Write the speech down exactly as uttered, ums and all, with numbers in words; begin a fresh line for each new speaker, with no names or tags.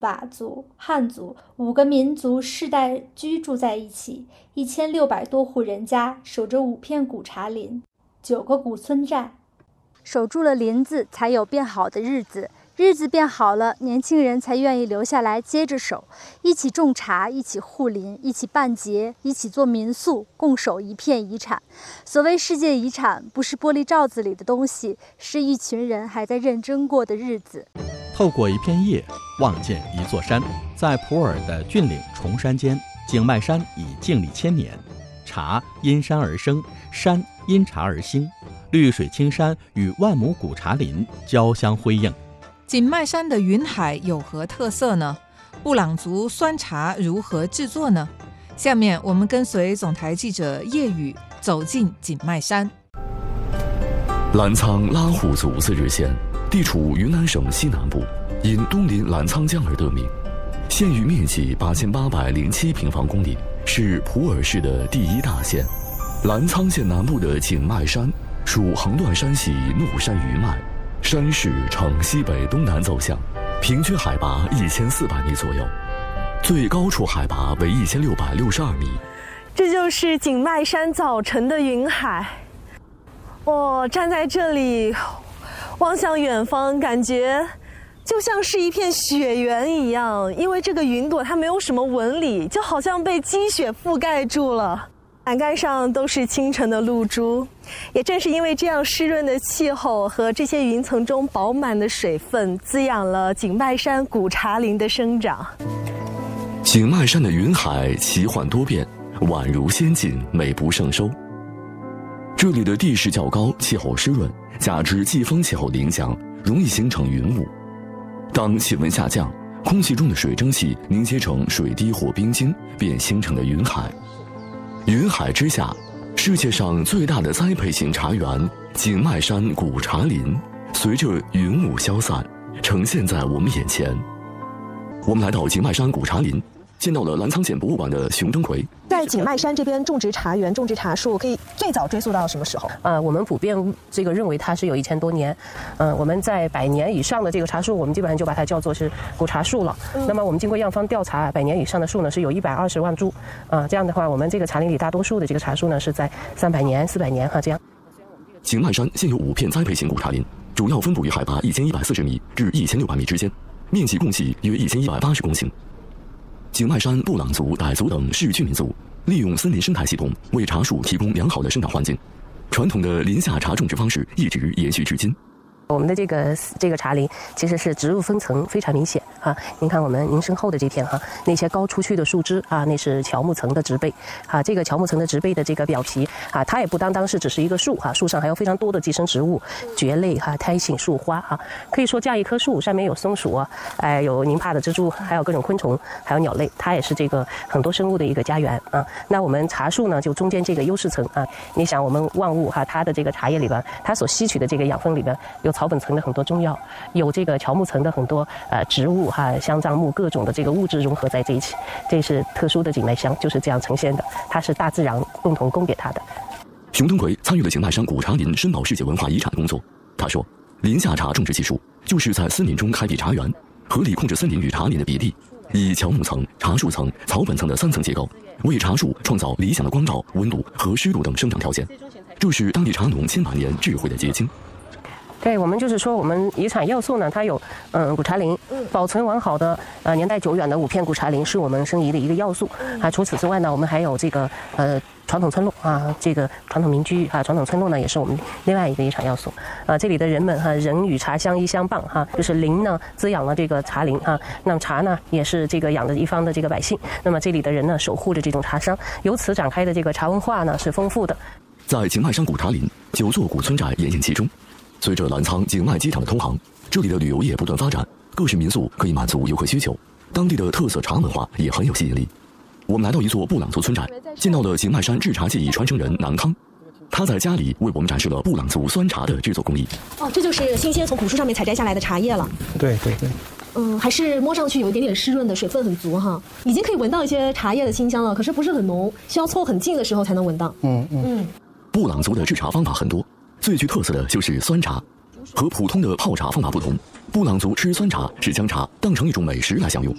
佤族、汉族五个民族世代居住在一起，一千六百多户人家，守着五片古茶林，九个古村寨。守住了林子，才有变好的日子。日子变好了，年轻人才愿意留下来接着守，一起种茶，一起护林，一起办节，一起做民宿，共守一片遗产。所谓世界遗产，不是玻璃罩子里的东西，是一群人还在认真过的日子。
透过一片叶，望见一座山。在普洱的峻岭崇山间，景迈山已静立千年。茶因山而生，山因茶而兴，绿水青山与万亩古茶林交相辉映。
景迈山的云海有何特色呢？布朗族酸茶如何制作呢？下面我们跟随总台记者叶宇走进景迈山。
澜沧拉祜族自治县地处云南省西南部，因东临澜沧江而得名。县域面积八千八百零七平方公里，是普洱市的第一大县。澜沧县南部的景迈山属横断山系怒山余脉，山势呈西北东南走向，平均海拔一千四百米左右，最高处海拔为一千六百六十二米。
这就是景迈山早晨的云海。我、哦、站在这里，望向远方，感觉就像是一片雪原一样，因为这个云朵它没有什么纹理，就好像被积雪覆盖住了。栏杆上都是清晨的露珠，也正是因为这样湿润的气候和这些云层中饱满的水分，滋养了景迈山古茶林的生长。
景迈山的云海奇幻多变，宛如仙境，美不胜收。这里的地势较高，气候湿润，加之季风气候凌降，容易形成云雾。当气温下降，空气中的水蒸气凝结成水滴或冰晶，便形成了云海。云海之下，世界上最大的栽培型茶园景迈山古茶林，随着云雾消散，呈现在我们眼前。我们来到景迈山古茶林，见到了澜沧县博物馆的熊登魁。
在景迈山这边种植茶园、种植茶树，可以最早追溯到什么时候？
呃，我们普遍这个认为它是有一千多年。嗯、呃，我们在百年以上的这个茶树，我们基本上就把它叫做是古茶树了。嗯、那么我们经过样方调查，百年以上的树呢是有一百二十万株。啊、呃，这样的话，我们这个茶林里大多数的这个茶树呢是在三百年、四百年哈这样。
景迈山现有五片栽培型古茶林，主要分布于海拔一千一百四十米至一千六百米之间，面积共计约一千一百八十公顷。景迈山布朗族、傣族等是居民族利用森林生态系统为茶树提供良好的生长环境，传统的林下茶种植方式一直延续至今。
我们的这个这个茶林其实是植物分层非常明显啊！您看我们您身后的这片哈、啊，那些高出去的树枝啊，那是乔木层的植被啊。这个乔木层的植被的这个表皮啊，它也不单单是只是一个树哈、啊，树上还有非常多的寄生植物、蕨类哈、啊、苔藓、树花哈、啊。可以说这样一棵树上面有松鼠啊，哎有宁帕的蜘蛛，还有各种昆虫，还有鸟类，它也是这个很多生物的一个家园啊。那我们茶树呢，就中间这个优势层啊，你想我们万物哈、啊，它的这个茶叶里边，它所吸取的这个养分里边有草本层的很多中药，有这个乔木层的很多呃植物哈、香樟木各种的这个物质融合在这一起，这是特殊的景迈香，就是这样呈现的，它是大自然共同供给它的。
熊登魁参与了景迈山古茶林申报世界文化遗产工作。他说，林下茶种植技术就是在森林中开辟茶园，合理控制森林与茶林的比例，以乔木层、茶树层、草本层的三层结构，为茶树创造理想的光照、温度和湿度等生长条件，这是当地茶农千百年智慧的结晶。
对，我们就是说，我们遗产要素呢，它有嗯古茶林，保存完好的呃年代久远的五片古茶林是我们申遗的一个要素啊。除此之外呢，我们还有这个呃传统村落啊，这个传统民居啊，传统村落呢也是我们另外一个遗产要素啊。这里的人们哈、啊，人与茶相依相伴哈、啊，就是林呢滋养了这个茶林啊，那么茶呢也是这个养着一方的这个百姓，那么这里的人呢守护着这种茶商，由此展开的这个茶文化呢是丰富的。
在景迈山古茶林，九座古村寨掩映其中。随着澜沧景迈机场的通航，这里的旅游业不断发展，各式民宿可以满足游客需求，当地的特色茶文化也很有吸引力。我们来到一座布朗族村寨，见到了景迈山制茶技艺传承人南康，他在家里为我们展示了布朗族酸茶的制作工艺。
哦，这就是新鲜从古树上面采摘下来的茶叶了。
对对对。
嗯，还是摸上去有一点点湿润的，水分很足哈，已经可以闻到一些茶叶的清香了，可是不是很浓，需要凑很近的时候才能闻到。
嗯嗯。
布朗族的制茶方法很多。最具特色的就是酸茶，和普通的泡茶方法不同，布朗族吃酸茶是将茶当成一种美食来享用。